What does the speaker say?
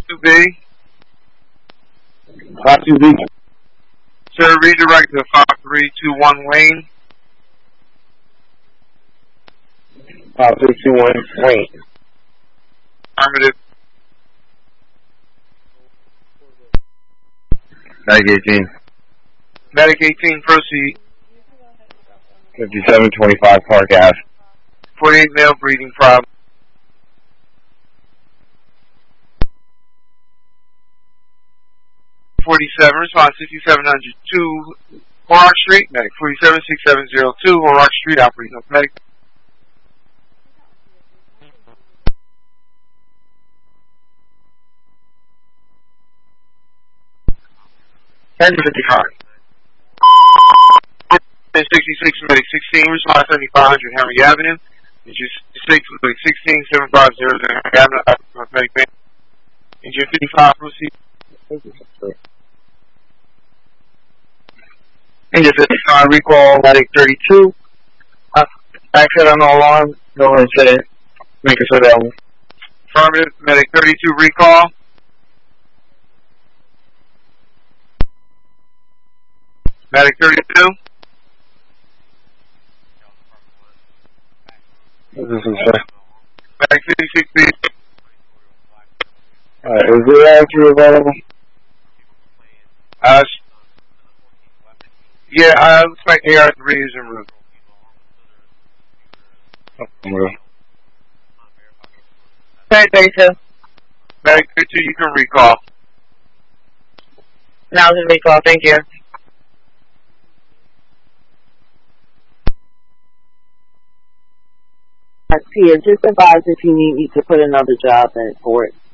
2B. 2B. Sir, redirect to 5321 Wayne. 5321 Wayne. Affirmative. Medic 18. Medic 18, proceed. 5725 Park Ave. 48 male breathing problem. 47, response 6702 Horlock Street, medic 476702 Horlock Street, operating of medic. And 55. 66, medic 16, response 7500 Henry Avenue. Engine 6, medic 16, 7500 Henry Avenue, operating of medic. Engine 55, proceed. Engine 55, recall medic 32. Accident on alarm, no incident. Make us available. Affirmative, medic 32, recall. Medic 32. This is sir. Medic 56B. Is there answer available? Yeah, looks like AR3 is en route. Medic 32. Medic 32, you can recall. Now to recall, thank you. Here, just advise if you need me to put another job in for it.